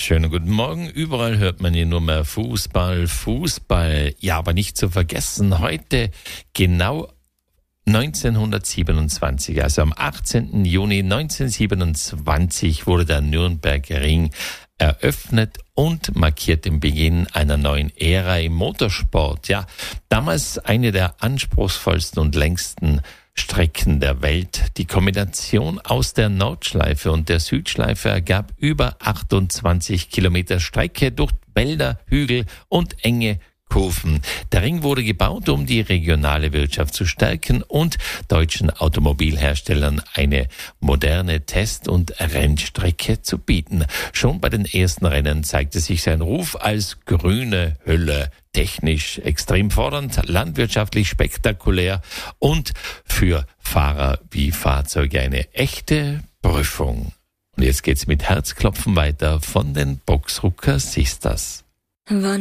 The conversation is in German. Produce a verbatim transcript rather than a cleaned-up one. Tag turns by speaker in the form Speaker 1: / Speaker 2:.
Speaker 1: Schönen guten Morgen. Überall hört man hier nur mehr Fußball, Fußball. Ja, aber nicht zu vergessen, heute genau neunzehnhundertsiebenundzwanzig, also am achtzehnten Juni neunzehnhundertsiebenundzwanzig wurde der Nürnberger Ring eröffnet und markiert den Beginn einer neuen Ära im Motorsport. Ja, damals eine der anspruchsvollsten und längsten Strecken der Welt. Die Kombination aus der Nordschleife und der Südschleife ergab über achtundzwanzig Kilometer Strecke durch Wälder, Hügel und enge Kurven. Der Ring wurde gebaut, um die regionale Wirtschaft zu stärken und deutschen Automobilherstellern eine moderne Test- und Rennstrecke zu bieten. Schon bei den ersten Rennen zeigte sich sein Ruf als grüne Hülle. Technisch extrem fordernd, landwirtschaftlich spektakulär und für Fahrer wie Fahrzeuge eine echte Prüfung. Und jetzt geht's mit Herzklopfen weiter von den Boxrucker Sisters.
Speaker 2: Wann